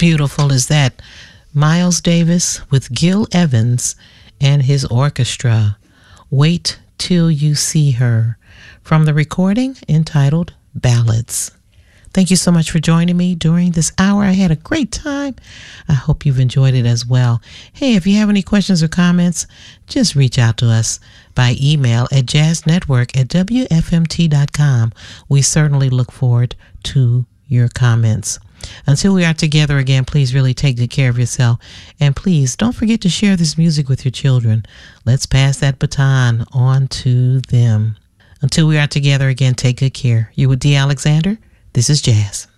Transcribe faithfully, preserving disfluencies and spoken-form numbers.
beautiful is that? Miles Davis with Gil Evans and his orchestra. Wait Till You See Her, from the recording entitled Ballads. Thank you so much for joining me during this hour. I had a great time. I hope you've enjoyed it as well. Hey, if you have any questions or comments, just reach out to us by email at jazznetwork at w f m t dot com. We certainly look forward to your comments. Until we are together again, please really take good care of yourself. And please don't forget to share this music with your children. Let's pass that baton on to them. Until we are together again, take good care. You with D. Alexander? This is Jazz.